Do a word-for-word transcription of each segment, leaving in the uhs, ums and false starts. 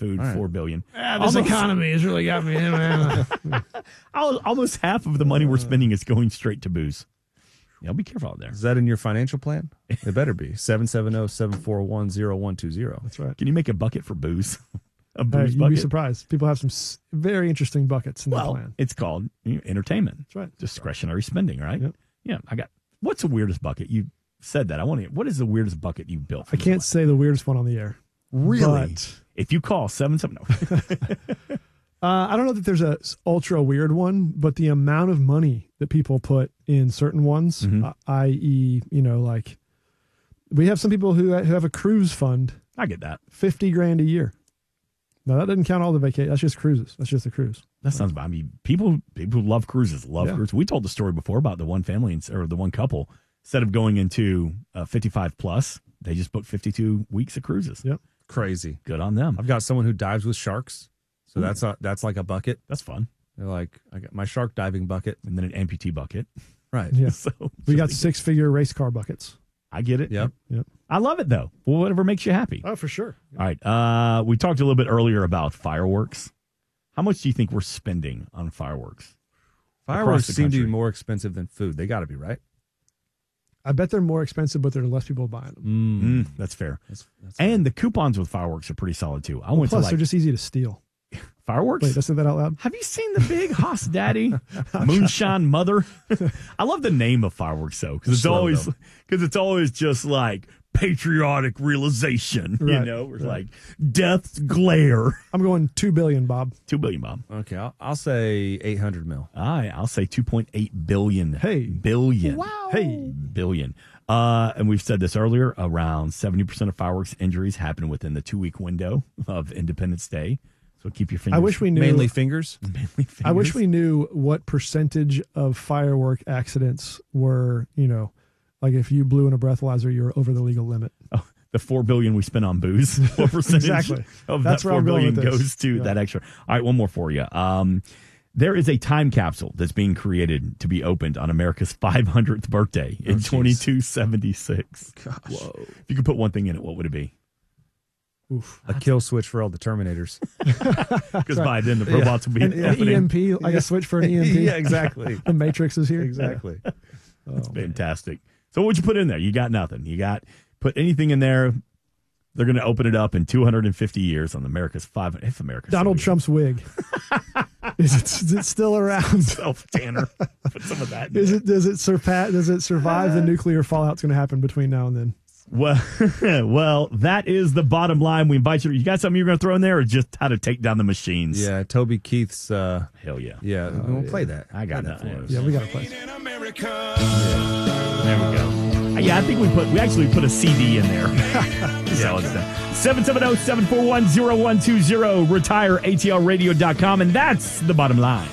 food, right. four billion. Yeah, this almost, economy has really got me. Almost half of the money we're spending is going straight to booze. Yeah, be careful out there. Is that in your financial plan? It better be. seven seven zero, seven four one, zero one two zero. That's right. Can you make a bucket for booze? A Hey, booze you'd bucket? be surprised. People have some s- very interesting buckets in Well, their plan. it's called you know, entertainment. That's right. Discretionary spending, right? Yep. Yeah, I got. What's the weirdest bucket? You said that. I want to. What is the weirdest bucket you built? I can't say the weirdest one on the air. Really? But, if you call seven seven zero. uh, I don't know that there's a s- ultra weird one, but the amount of money that people put in certain ones, Mhm. uh, that is, you know, like we have some people who who have a cruise fund, I get that. fifty grand a year. No, that doesn't count all the vacation. That's just cruises. That's just a cruise. That sounds bad. I mean, people people who love cruises, love Yeah. cruises. We told the story before about the one family or the one couple. Instead of going into uh, fifty-five plus, they just booked fifty-two weeks of cruises. Yep. Crazy. Good on them. I've got someone who dives with sharks. So Ooh. that's a, that's like a bucket. That's fun. They're like, I got my shark diving bucket. And then an amputee bucket. Right. Yeah. So We got so six figure race car buckets. I get it. Yep. Yep. I love it though. Well, whatever makes you happy. Oh, for sure. All right. Uh, we talked a little bit earlier about fireworks. How much do you think we're spending on fireworks? Fireworks the seem to be country. more expensive than food. They got to be, right? I bet they're more expensive, but there are less people buying them. Mm, that's fair. That's, that's And the coupons with fireworks are pretty solid too. I Well, went plus, to they're like just easy to steal. fireworks. Wait, did I say that out loud? Have you seen the big Haas Daddy Moonshine Mother? I love the name of fireworks though, because it's Slow, always though. because it's always just like patriotic realization. You Right, know, it's right. like death's glare. I'm going two billion, Bob. Two billion, Bob. okay. I'll, I'll say eight hundred mil. I I'll say two point eight billion. Hey. billion. Wow. Hey. Billion. Uh, and we've said this earlier. Around seventy percent of fireworks injuries happen within the two week window of Independence Day. So keep your fingers. I wish we knew. Mainly fingers. Mainly fingers. I wish we knew what percentage of firework accidents were, you know, like if you blew in a breathalyzer, you were over the legal limit. Oh, the four billion we spent on booze. What percentage Exactly. of That's that where four I'm going billion with this. goes to Yeah. that extra? All right, one more for you. Um, there is a time capsule that's being created to be opened on America's five hundredth birthday in Oh, geez. twenty-two seventy-six. Gosh. Whoa! If you could put one thing in it, what would it be? Oof. A kill switch for all the Terminators. Because by then the robots will be An, an opening. E M P, like a switch for an E M P. yeah, exactly. The Matrix is here. Exactly. Yeah. Oh, man. Fantastic. So what'd you put in there? You got nothing. You got put anything in there. They're going to open it up in two hundred fifty years on America's five. If America's Donald Trump's wig. is, it, is it still around? self tanner. Put some of that. In Is there. it does it surpass? Does it survive the nuclear fallout that's going to happen between now and then? Well, well, that is the bottom line. We invite you. You got something you're going to throw in there, or just how to take down the machines? Yeah, Toby Keith's. Uh, Hell yeah. yeah, we'll play that. I got Play that that. for us. Yeah, we got to play. There we go. Uh, Yeah, I think we put we actually put a C D in there. So it's done. seven seven zero, seven four one, zero one two zero, retire A T L radio dot com, and that's the bottom line.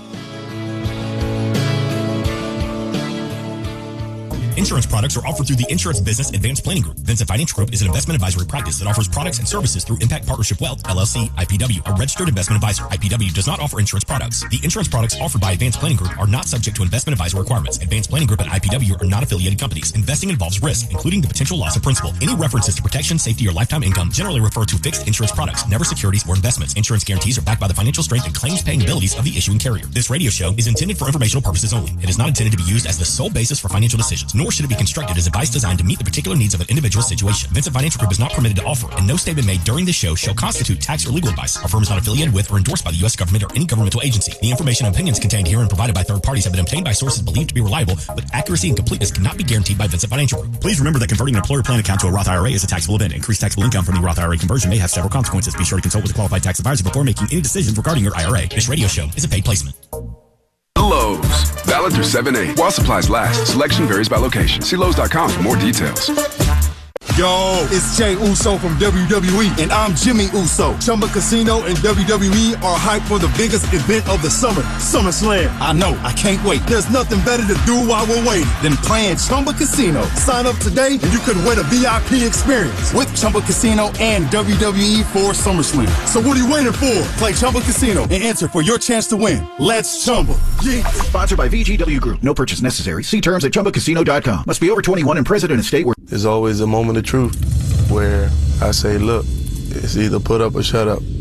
Insurance products are offered through the Insurance Business Advanced Planning Group. Vincent Financial Group is an investment advisory practice that offers products and services through Impact Partnership Wealth, L L C, I P W, a registered investment advisor. I P W does not offer insurance products. The insurance products offered by Advanced Planning Group are not subject to investment advisor requirements. Advanced Planning Group and I P W are not affiliated companies. Investing involves risk, including the potential loss of principal. Any references to protection, safety, or lifetime income generally refer to fixed insurance products, never securities or investments. Insurance guarantees are backed by the financial strength and claims-paying abilities of the issuing carrier. This radio show is intended for informational purposes only. It is not intended to be used as the sole basis for financial decisions, nor should it be constructed as advice designed to meet the particular needs of an individual situation. Vincent Financial Group is not permitted to offer, and no statement made during this show shall constitute tax or legal advice. Our firm is not affiliated with or endorsed by the U S government or any governmental agency. The information and opinions contained herein provided by third parties have been obtained by sources believed to be reliable, but accuracy and completeness cannot be guaranteed by Vincent Financial Group. Please remember that converting an employer plan account to a Roth I R A is a taxable event. Increased taxable income from the Roth I R A conversion may have several consequences. Be sure to consult with a qualified tax advisor before making any decisions regarding your I R A. This radio show is a paid placement. Lowe's. Valid through seven eight. While supplies last, selection varies by location. See Lowe's dot com for more details. Yo, it's Jay Uso from W W E, and I'm Jimmy Uso. Chumba Casino and W W E are hyped for the biggest event of the summer, SummerSlam. I know, I can't wait. There's nothing better to do while we're waiting than playing Chumba Casino. Sign up today and you could win a V I P experience with Chumba Casino and W W E for SummerSlam. So what are you waiting for? Play Chumba Casino and enter for your chance to win. Let's Chumba. Yeah. Sponsored by V G W Group. No purchase necessary. See terms at Chumba Casino dot com. Must be over twenty-one and present in a state where... There's always a moment of truth where I say, look, it's either put up or shut up.